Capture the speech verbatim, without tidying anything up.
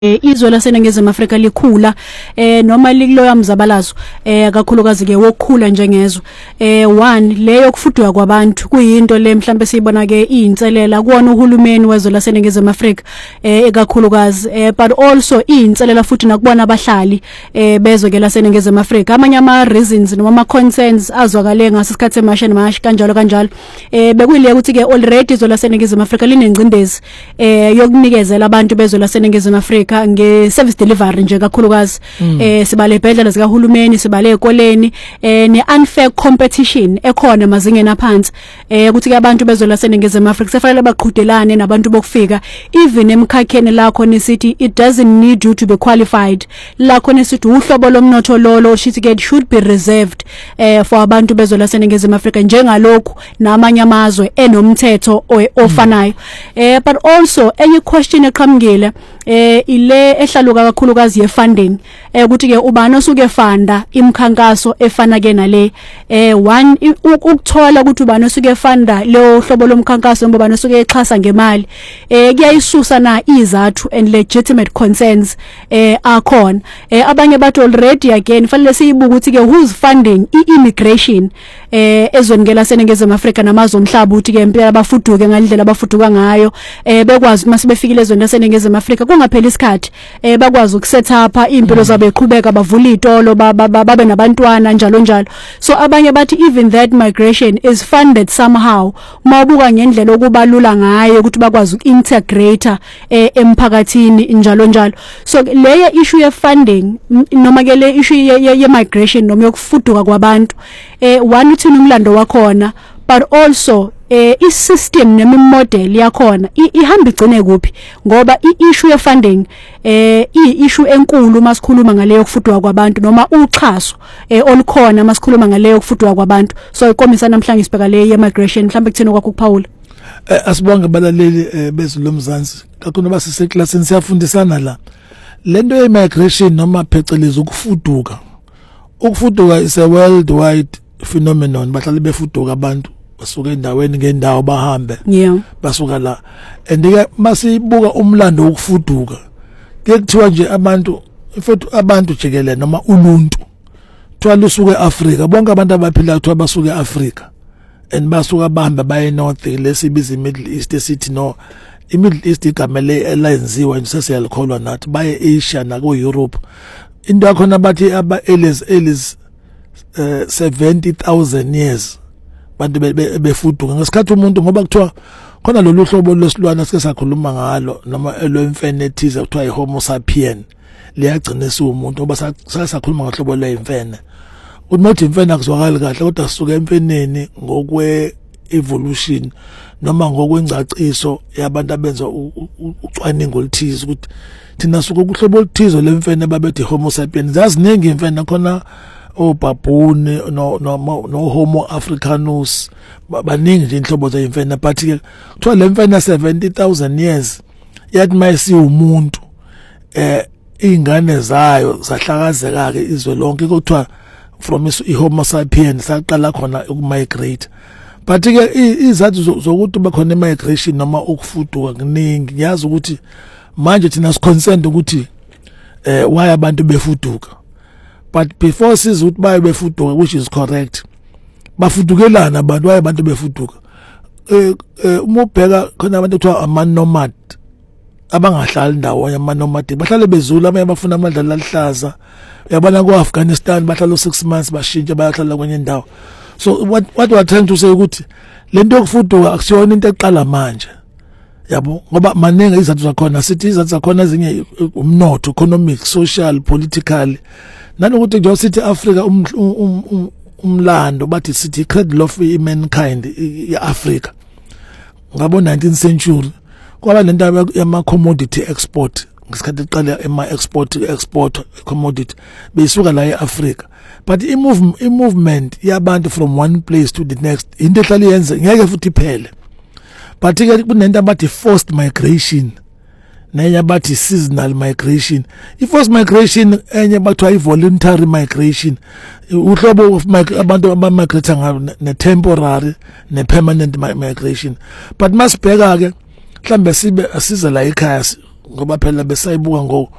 izwe laseNingizimu Afrika likhula eh noma likuloya mzabalazo eh kakhulukazi ke wokukhula njengezwe eh one leyo kufudwa kwabantu kuyinto le mhlambe siyibona ke inselela kuona uhulumeni wezwe laseNingizimu Afrika eh ekakhulukazi eh but also inselela futhi nakubona abahlali eh bezwe ke laseNingizimu Afrika amanye ama reasons noma ama concerns azwakale ngasesikhathi semasha nemash kanjalo kanjalo eh bekuyile ukuthi ke already izwe laseNingizimu Afrika linengcindezi eh yokunikezela abantu bezwe laseNingizimu Afrika nge service delivery nje kakhulukazi mm. eh sibale ibhedlela zika hulumeni sibale ekoleni eh ne unfair competition ekhona mazingeni aphansi eh ukuthi ke abantu bezwe laseNingizimu Afrika sefanele baqhudelane nabantu bokufika even emkhakheni lakho nesithi it doesn't need you to be qualified lakho nesithi uhlobo lomnotho lolo shithi ke should be reserved eh for abantu bezwe laseNingizimu Afrika njengalokhu namanye amazwe enomthetho ofanayo mm. eh but also enye question eqhamukile eh ile ehlaluka kakhulukazi ye funding eh ukuthi ke ubani osuke funda imkhankaso efana ke nale eh one ukuthola ukuthi ubani osuke funda lo hlobo lomkhankaso ngoba ubani osuke exhasa ngemali eh kuyayisusa na izathu and legitimate concerns eh akhona eh abanye bathi already again fanele siyibuka ukuthi ke who's funding iimmigration eh ezweni ke laseNingizimu Afrika namazwe omhlaba ukuthi ke impela abafuduke ngalindlela abafuduka ngayo eh bekwazi uma sibefikile ezweni laseNingizimu Afrika kungaphela isikhathi eh bakwazi ukuset up impilo zabo eqhubeka bavula izitolo babe nabantwana njalo njalo so abanye bathi even that migration is funded somehow mabuka ngendlela okubalula ngayo ukuthi bakwazi ukintegrate eh emphakathini njalo njalo so leye issue ye funding noma ke le issue ye migration noma yokufuduka kwabantu eh one uthini umlando wakhona but also eh isystem nemi model yakhona ihamba igcine kuphi ngoba iissue ye funding eh iissue enkulu masikhuluma ngale yokufudwa kwabantu noma uxhaso eh olukhona masikhuluma ngale yokufudwa kwabantu so ikomisa namhlanje sibheka le ye migration mhlawumbe kuthina kwakho kuPaul eh asibonge balaleli bezwe lomzansi kakhulu basise classini siyafundisana la lento ye migration noma phecelezi ukufuduka ukufuduka is a worldwide phenomenon bahlala befuduka abantu basuka endaweni ngendawo bahambe yeah basuka la andike masibuka umlando wokufuduka ke kuthiwa nje abantu mfethu abantu jikelele noma uluntu twala usuke eAfrika bonke abantu abaphila kuthiwa basuka eAfrika and basuka bahamba baye north lesibiza iMiddle East esithi no iMiddle East igamele elenziwa nje sesiyalkholwa nathi baye Asia na ku Europe into yakhona bathi aba elis elis uh, seventy thousand years bantu befuduka ngesikhathi umuntu ngoba kuthiwa khona lolu hlobo lwesilwana sike sakhuluma ngalo noma elwemfene ethize kuthiwa iHomo sapien liyagcina umuntu ngoba sakhuluma ngohlobo lwemfene uthi imfene akuzwakali kahle kodwa sisuka emfeneni ngokwe evolution noma ngokwengcaciso yabantu abenza ucwaningo oluthize ukuthi thina suka kuhlobo oluthize lemfene babethi Homo sapien zaziningi imfene khona obaboon no no no Homo africanus baningi nje inhlobo zemfene but ke kuthiwa lemfene seventy thousand years yathi mayisi umuntu eh ingane zayo zahlakazeka ke izwe lonke kuthiwa from iHomo sapiens saqala khona ukumigrate but ke izathu zokuthi bakhona migration noma ukufuduka kuningi ngiyazi ukuthi manje thina siconcerned ukuthi eh why abantu befuduka but before siz ukuthi baye befuduka which is correct bafudukelana abantu waye abantu befuduka eh uma ubheka khona abantu kuthiwa ama nomad abangahlali ndawo ama nomad bahlale bezula abanye bafuna amadlala alihlaza uyabona ku Afghanistan bahlala six months bashintsha bayahlala kwenye indawo so what what we are trying to say ukuthi lento yokufuduka akusiyona into eqala manje yabo ngoba maningi izathu zakhona sithi izathu zakhona ezinye umnotho economic social political nanokuthi nje sithi Africa umlando bathi sithi cradle of mankind eAfrica ngabo nineteenth century kwaba lento yama commodity export ngesikhathi iqala ema export export commodity beyisuka la eAfrica but i move i movement yabantu from one place to the next into ehlali yenze ngeke futhi iphele but ke kunento abathi forced migration nenye abathi seasonal migration i forced migration enye bathiwa i voluntary migration uhlobo of abantu abamigrate ngabo ne temporary ne permanent migration but masibheka ke mhlambe sibe asiza la ekhaya ngoba phela besayibuka ngo